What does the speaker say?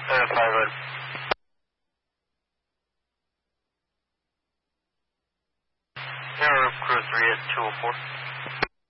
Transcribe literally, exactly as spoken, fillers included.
Uh, five one. Air crew three at two oh four.